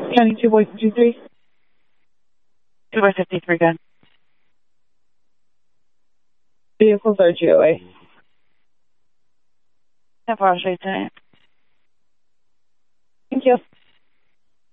County 2 Boys 2-3. 2 by 53 gun. Vehicles are GOA. 10-4, I'll show you tonight. Thank you.